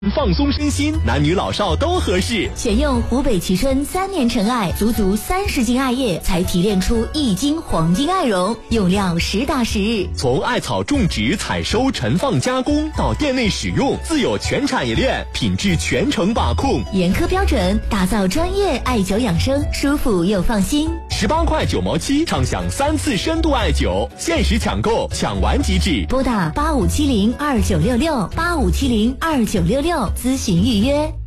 放松身心，男女老少都合适。 选用湖北蕲春3年陈艾，足足30斤艾叶才提炼出1斤黄金艾绒，用料实打实。 从艾草种植、采收、陈放、加工到店内使用，自有全产业链，品质全程把控， 严苛标准，打造专业艾灸养生，舒服又放心。 18块9毛7，畅享3次深度艾灸，限时抢购，抢完即止。 拨打85702966，85702966咨询预约。